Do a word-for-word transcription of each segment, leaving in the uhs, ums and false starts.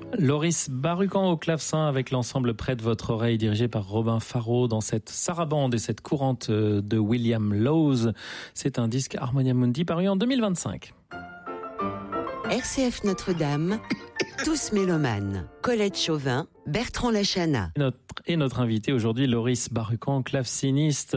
Loris Barucan au clavecin avec l'ensemble Près de votre oreille dirigé par Robin Faro dans cette sarabande et cette courante de William Lowes. C'est un disque Harmonia Mundi paru en deux mille vingt-cinq. R C F Notre-Dame, tous mélomanes. Colette Chauvin, Bertrand Lachana. Notre, et notre invité aujourd'hui, Loris Barucan, claveciniste.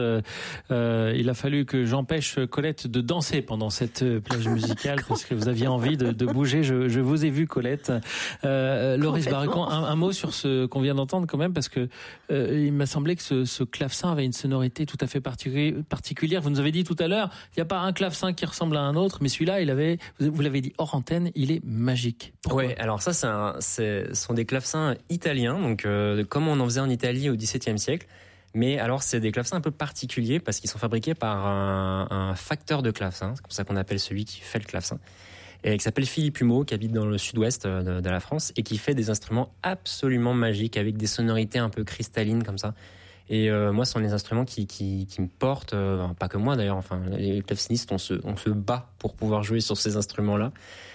Euh, il a fallu que j'empêche Colette de danser pendant cette plage musicale parce que vous aviez envie de, de bouger. Je, je vous ai vu, Colette. Euh, Loris Barucan, un, un mot sur ce qu'on vient d'entendre quand même, parce que euh, il m'a semblé que ce, ce clavecin avait une sonorité tout à fait particulière. Vous nous avez dit tout à l'heure, il n'y a pas un clavecin qui ressemble à un autre, mais celui-là, il avait, vous l'avez dit hors antenne, il est magique. Pourquoi ? Ouais, alors ça, c'est un, c'est, ce sont des clavecins italiens, donc euh, comme on en faisait en Italie au dix-septième siècle. Mais alors, c'est des clavecins un peu particuliers parce qu'ils sont fabriqués par un, un facteur de clavecin, c'est comme ça qu'on appelle celui qui fait le clavecin, et qui s'appelle Philippe Humeau, qui habite dans le sud-ouest de, de la France et qui fait des instruments absolument magiques avec des sonorités un peu cristallines comme ça. Et euh, moi, ce sont les instruments qui, qui, qui me portent, euh, pas que moi d'ailleurs. Enfin, les clavecinistes, on se, on se bat pour pouvoir jouer sur ces instruments-là.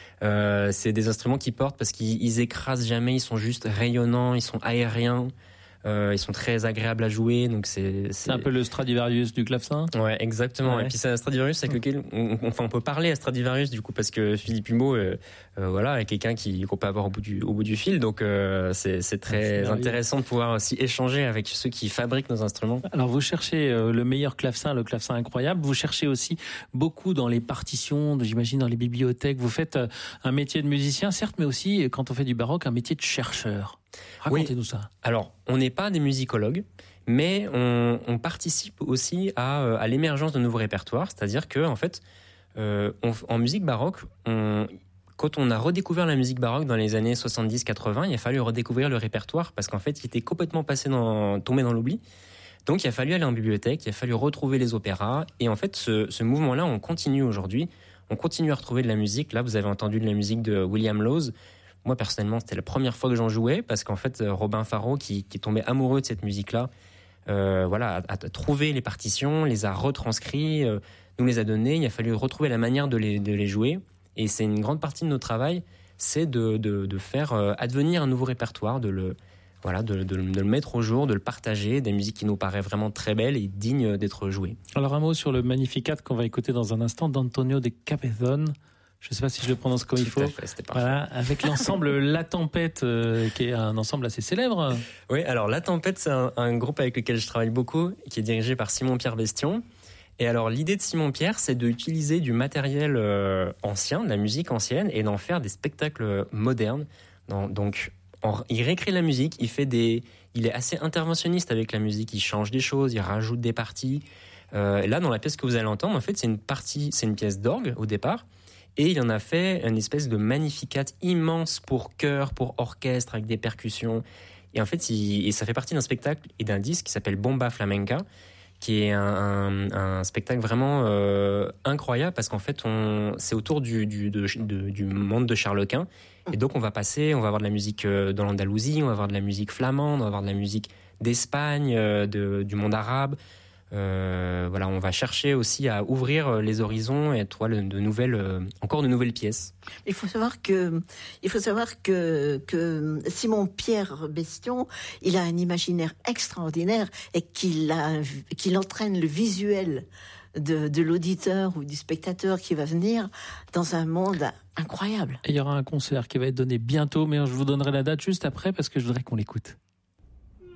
Euh, c'est des instruments qui portent parce qu'ils ils écrasent jamais, ils sont juste rayonnants, ils sont aériens, euh, ils sont très agréables à jouer. Donc c'est, c'est... c'est un peu le Stradivarius du clavecin. Ouais, exactement. Ouais. Et puis c'est un Stradivarius avec lequel on, on, enfin on peut parler à Stradivarius du coup parce que Philippe Humeau, euh, euh, voilà, est quelqu'un qui qu'on peut avoir au bout du au bout du fil. Donc euh, c'est c'est très c'est intéressant de pouvoir aussi échanger avec ceux qui fabriquent nos instruments. Alors vous cherchez euh, le meilleur clavecin, le clavecin incroyable. Vous cherchez aussi beaucoup dans les partitions, j'imagine dans les bibliothèques. Vous faites euh, un métier de musicien, certes, mais aussi quand on fait du baroque, un métier de chercheur. Racontez-nous oui. ça. Alors, on n'est pas des musicologues, mais on, on participe aussi à, à l'émergence de nouveaux répertoires. C'est-à-dire que, en fait, euh, on, en musique baroque, on, quand on a redécouvert la musique baroque dans les années soixante-dix quatre-vingts, il a fallu redécouvrir le répertoire parce qu'en fait, il était complètement passé dans, tombé dans l'oubli. Donc, il a fallu aller en bibliothèque, il a fallu retrouver les opéras. Et en fait, ce, ce mouvement-là, on continue aujourd'hui. On continue à retrouver de la musique. Là, vous avez entendu de la musique de William Lowes. Moi, personnellement, c'était la première fois que j'en jouais parce qu'en fait, Robin Faro, qui, qui est tombé amoureux de cette musique-là, euh, voilà, a, a trouvé les partitions, les a retranscrits, euh, nous les a donnés. Il a fallu retrouver la manière de les, de les jouer. Et c'est une grande partie de notre travail, c'est de, de, de faire advenir un nouveau répertoire, de le, voilà, de, de, de le mettre au jour, de le partager, des musiques qui nous paraissent vraiment très belles et dignes d'être jouées. Alors un mot sur le Magnificat qu'on va écouter dans un instant d'Antonio de Capethon. Je ne sais pas si je le prononce comme Tout il faut. Fait, c'était voilà, avec l'ensemble La Tempête, euh, qui est un ensemble assez célèbre. Oui, alors La Tempête, c'est un, un groupe avec lequel je travaille beaucoup, qui est dirigé par Simon-Pierre Bestion. Et alors, l'idée de Simon-Pierre, c'est d'utiliser du matériel euh, ancien, de la musique ancienne, et d'en faire des spectacles modernes. Donc, en, il réécrit la musique, il fait des, il est assez interventionniste avec la musique, il change des choses, il rajoute des parties. Euh, là, dans la pièce que vous allez entendre, en fait, c'est une partie, c'est une pièce d'orgue au départ. Et il en a fait une espèce de magnificat immense pour chœur, pour orchestre, avec des percussions. Et en fait, il, et ça fait partie d'un spectacle et d'un disque qui s'appelle Bomba Flamenca, qui est un, un, un spectacle vraiment euh, incroyable parce qu'en fait, on, c'est autour du, du, de, de, du monde de Charles Quint. Et donc, on va passer, on va avoir de la musique dans l'Andalousie, on va avoir de la musique flamande, on va avoir de la musique d'Espagne, de, du monde arabe. Euh, voilà, on va chercher aussi à ouvrir les horizons et toi, de nouvelles, euh, encore de nouvelles pièces. Il faut savoir que, il faut savoir que, que Simon-Pierre Bestion, il a un imaginaire extraordinaire et qu'il a, qu'il entraîne le visuel de, de l'auditeur ou du spectateur qui va venir dans un monde incroyable. Et il y aura un concert qui va être donné bientôt, mais je vous donnerai la date juste après parce que je voudrais qu'on l'écoute.